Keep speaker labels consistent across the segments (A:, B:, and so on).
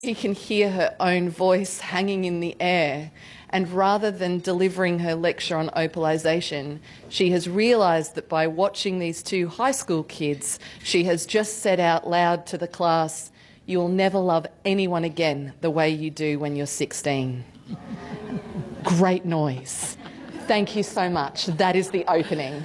A: She can hear her own voice hanging in the air, and rather than delivering her lecture on opalisation, she has realised that by watching these two high school kids, she has just said out loud to the class, "You'll never love anyone again the way you do when you're 16. Great noise. Thank you so much. That is the opening.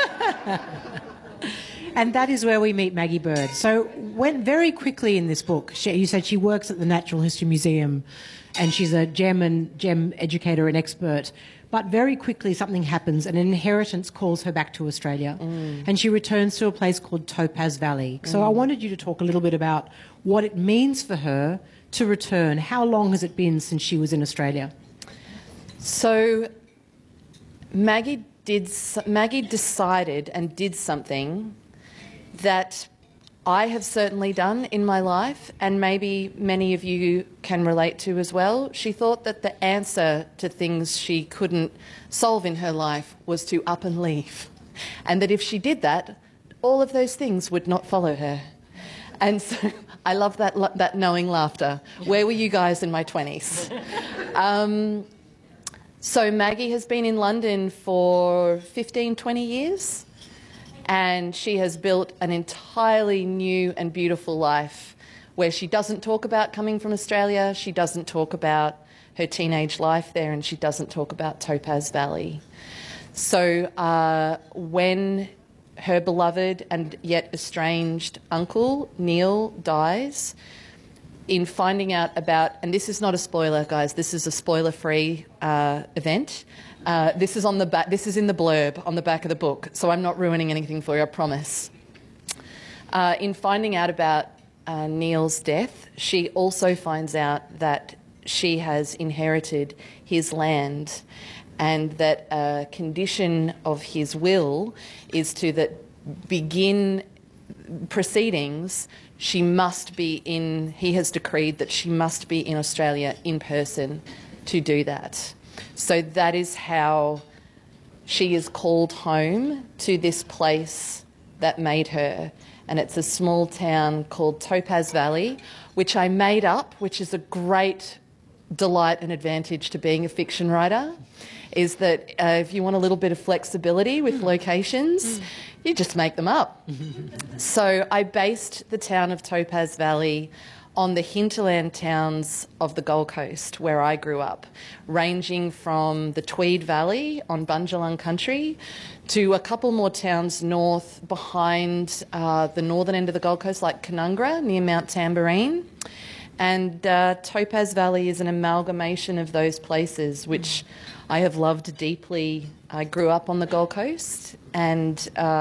B: And that is where we meet Maggie Bird. So when very quickly in this book, you said she works at the Natural History Museum and she's a gem educator and expert. But very quickly something happens and an inheritance calls her back to Australia. And she returns to a place called Topaz Valley. So I wanted you to talk a little bit about what it means for her to return. How long has it been since she was in Australia?
A: So Maggie decided and did something that I have certainly done in my life, and maybe many of you can relate to as well. She thought that the answer to things she couldn't solve in her life was to up and leave, and that if she did that, all of those things would not follow her. And so I love that knowing laughter. Where were you guys in my 20s? So Maggie has been in London for 15, 20 years. And she has built an entirely new and beautiful life where she doesn't talk about coming from Australia, she doesn't talk about her teenage life there, and she doesn't talk about Topaz Valley. So when her beloved and yet estranged uncle, Neil, dies, in finding out about, and this is not a spoiler, guys, this is a spoiler-free event. This is on the back. This is in the blurb on the back of the book, so I'm not ruining anything for you, I promise. In finding out about Neil's death, she also finds out that she has inherited his land, and that a condition of his will is to that begin proceedings. She must be in. He has decreed that she must be in Australia in person to do that. So that is how she is called home to this place that made her. And it's a small town called Topaz Valley, which I made up, which is a great delight and advantage to being a fiction writer, is that if you want a little bit of flexibility with locations, you just make them up. So I based the town of Topaz Valley on the hinterland towns of the Gold Coast where I grew up, ranging from the Tweed Valley on Bundjalung country to a couple more towns north behind the northern end of the Gold Coast, like Canungra near Mount Tamborine. And Topaz Valley is an amalgamation of those places, which I have loved deeply. I grew up on the Gold Coast, and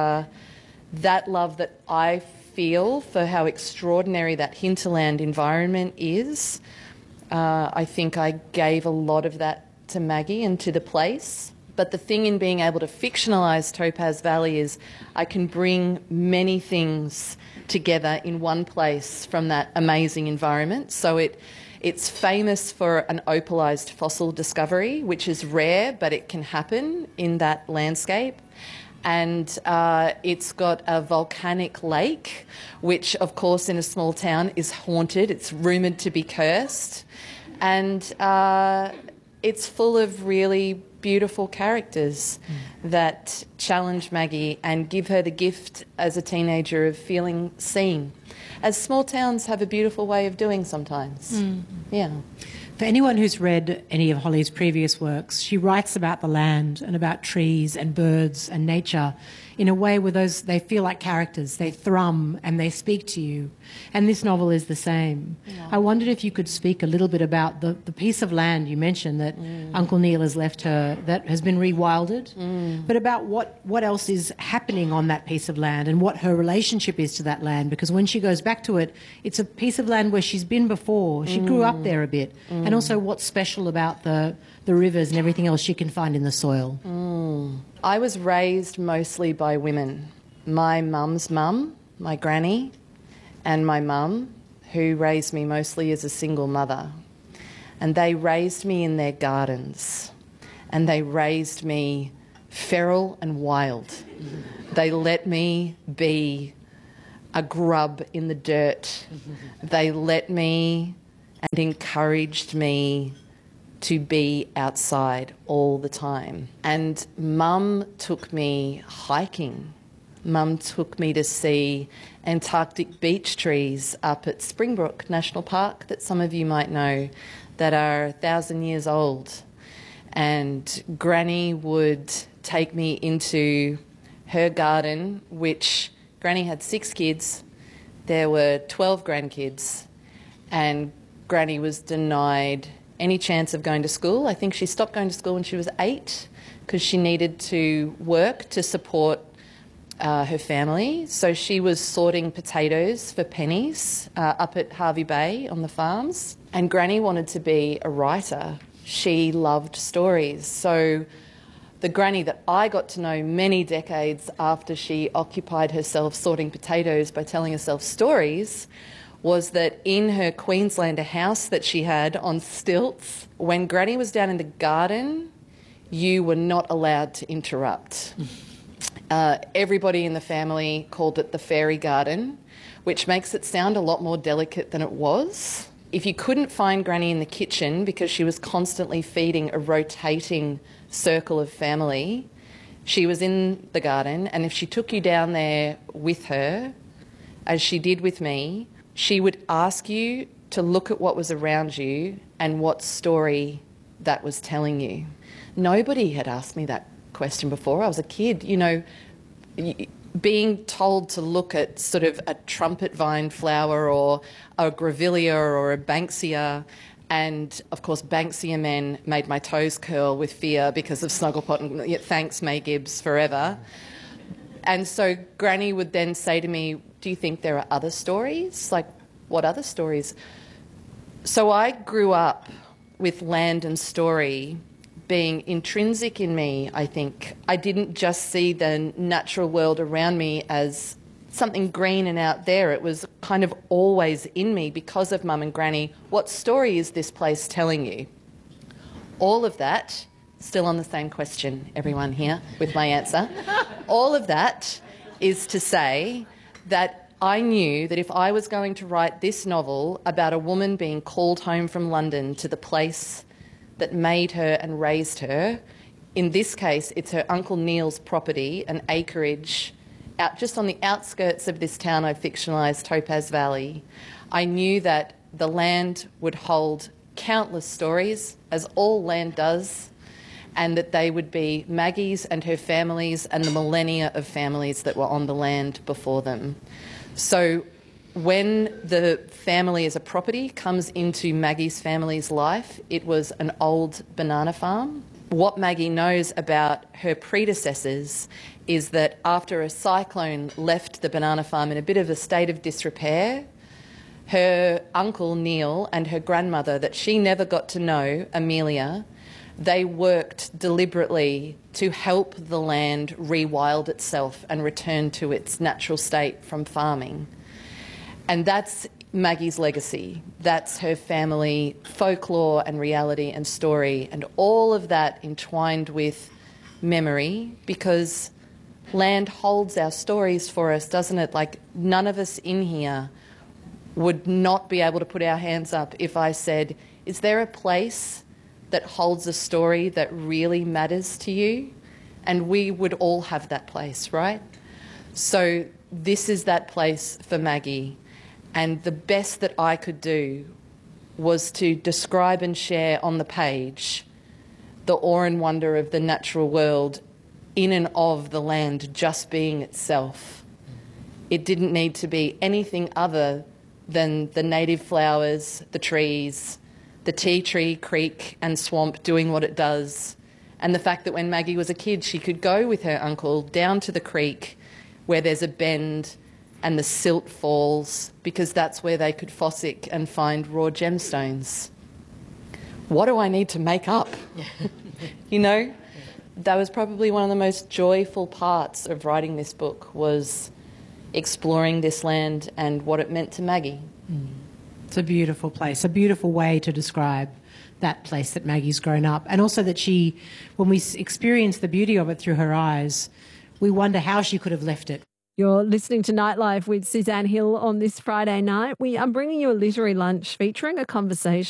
A: that love that I feel for how extraordinary that hinterland environment is, I think I gave a lot of that to Maggie and to the place. But the thing in being able to fictionalise Topaz Valley is I can bring many things together in one place from that amazing environment. So it's famous for an opalised fossil discovery, which is rare, but it can happen in that landscape. And it's got a volcanic lake, which, of course, in a small town is haunted. It's rumoured to be cursed. And it's full of really beautiful characters that challenge Maggie and give her the gift as a teenager of feeling seen, as small towns have a beautiful way of doing sometimes. Yeah.
B: For anyone who's read any of Holly's previous works, she writes about the land and about trees and birds and nature in a way where they feel like characters. They thrum and they speak to you. And this novel is the same. Yeah. I wondered if you could speak a little bit about the piece of land you mentioned that Uncle Neil has left her that has been rewilded, but about what else is happening on that piece of land and what her relationship is to that land. Because when she goes back to it, it's a piece of land where she's been before. She grew up there a bit. And also what's special about the rivers and everything else she can find in the soil.
A: I was raised mostly by women. My mum's mum, my granny, and my mum, who raised me mostly as a single mother. And they raised me in their gardens. And they raised me feral and wild. They let me be a grub in the dirt. They let me and encouraged me to be outside all the time. And Mum took me hiking. Mum took me to see Antarctic beech trees up at Springbrook National Park that some of you might know, that are 1,000 years old. And Granny would take me into her garden, which Granny had 6 kids. There were 12 grandkids, and Granny was denied any chance of going to school. I think she stopped going to school when she was 8 because she needed to work to support her family. So she was sorting potatoes for pennies up at Hervey Bay on the farms. And Granny wanted to be a writer. She loved stories. So the Granny that I got to know many decades after she occupied herself sorting potatoes by telling herself stories was that in her Queenslander house that she had on stilts, when Granny was down in the garden, you were not allowed to interrupt. Everybody in the family called it the fairy garden, which makes it sound a lot more delicate than it was. If you couldn't find Granny in the kitchen because she was constantly feeding a rotating circle of family, she was in the garden, and if she took you down there with her, as she did with me, she would ask you to look at what was around you and what story that was telling you. Nobody had asked me that question before. I was a kid, you know, being told to look at sort of a trumpet vine flower or a grevillea or a banksia. And, of course, Banksia men made my toes curl with fear because of Snugglepot and thanks, May Gibbs, forever. And so Granny would then say to me, do you think there are other stories? Like, what other stories? So I grew up with land and story being intrinsic in me, I think. I didn't just see the natural world around me as something green and out there. It was kind of always in me because of Mum and Granny. What story is this place telling you? All of that, still on the same question, everyone here, with my answer. All of that is to say that I knew that if I was going to write this novel about a woman being called home from London to the place that made her and raised her, in this case it's her Uncle Neil's property, an acreage out just on the outskirts of this town I've fictionalised, Topaz Valley, I knew that the land would hold countless stories, as all land does, and that they would be Maggie's and her family's and the millennia of families that were on the land before them. So when the family as a property comes into Maggie's family's life, it was an old banana farm. What Maggie knows about her predecessors is that after a cyclone left the banana farm in a bit of a state of disrepair, her uncle Neil and her grandmother, that she never got to know, Amelia, they worked deliberately to help the land rewild itself and return to its natural state from farming. And that's Maggie's legacy. That's her family folklore and reality and story, and all of that entwined with memory, because land holds our stories for us, doesn't it? Like, none of us in here would not be able to put our hands up if I said, is there a place that holds a story that really matters to you? And we would all have that place, right? So this is that place for Maggie. And the best that I could do was to describe and share on the page the awe and wonder of the natural world in and of the land just being itself. It didn't need to be anything other than the native flowers, the trees, the tea tree, creek and swamp doing what it does, and the fact that when Maggie was a kid she could go with her uncle down to the creek where there's a bend and the silt falls, because that's where they could fossick and find raw gemstones. What do I need to make up? You know, that was probably one of the most joyful parts of writing this book, was exploring this land and what it meant to Maggie.
B: It's a beautiful place, a beautiful way to describe that place that Maggie's grown up. And also that she, when we experience the beauty of it through her eyes, we wonder how she could have left it.
C: You're listening to Nightlife with Suzanne Hill on this Friday night. I'm bringing you a literary lunch featuring a conversation